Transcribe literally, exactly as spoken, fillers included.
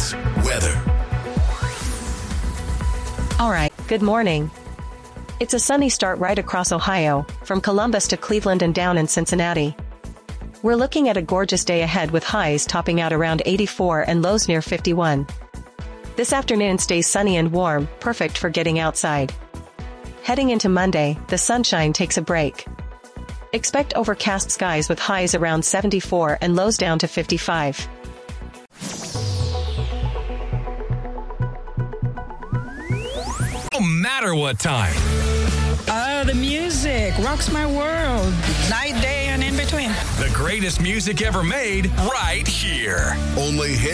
Sports. Weather. All right, good morning. It's a sunny start right across Ohio, from Columbus to Cleveland and down in Cincinnati. We're looking at a gorgeous day ahead with highs topping out around eighty-four and lows near fifty-one. This afternoon stays sunny and warm, perfect for getting outside. Heading into Monday, the sunshine takes a break. Expect overcast skies with highs around seventy-four and lows down to fifty-five. No matter what time. Oh, the music rocks my world. Night, day, and in between. The greatest music ever made right here. Only hit